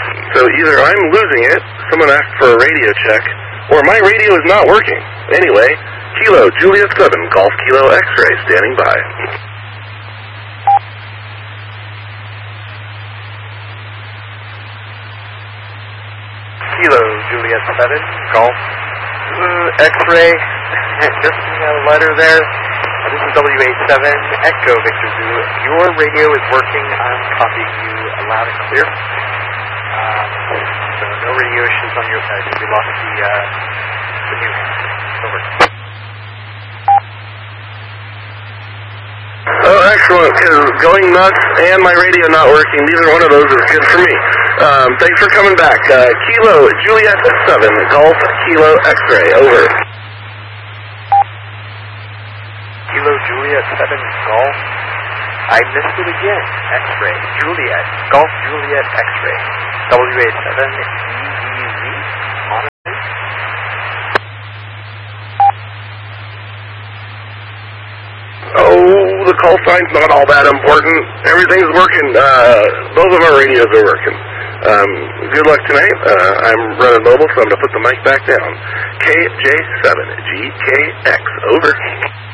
So either I'm losing it, someone asked for a radio check, or my radio is not working. Anyway, Kilo Juliet 7, Golf Kilo X-Ray, standing by. Kilo Juliet 7, Golf X-Ray, missing a letter there. This is W87, Echo Victor Zoo. Your radio is working. I'm copying you loud and clear. So no radio issues on your side. We lost the new hand. Over. Oh, excellent, because going nuts and my radio not working, neither one of those is good for me. Thanks for coming back. Kilo Juliet 7, Golf Kilo X-Ray, over. Kilo Juliet 7, Golf. I missed it again. X-Ray. Juliet. Golf Juliet X-Ray. W87 EVZ. Monitoring. Oh, the call sign's not all that important. Everything's working. Both of our radios are working. Good luck tonight. I'm running mobile, so I'm going to put the mic back down. KJ7GKX, over.